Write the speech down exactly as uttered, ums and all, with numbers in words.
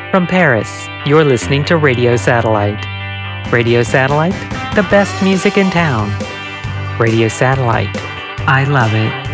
From Paris, you're listening to Radio Satellite. Radio Satellite, the best music in town. Radio Satellite, I love it.